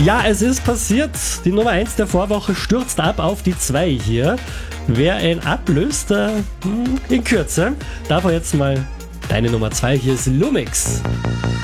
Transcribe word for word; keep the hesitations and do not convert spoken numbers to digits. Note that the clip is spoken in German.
Ja, es ist passiert. Die Nummer eins der Vorwoche stürzt ab auf die zwei hier. Wer ihn ablöst, äh, in Kürze. Davor jetzt mal deine Nummer zwei. Hier ist Lumix.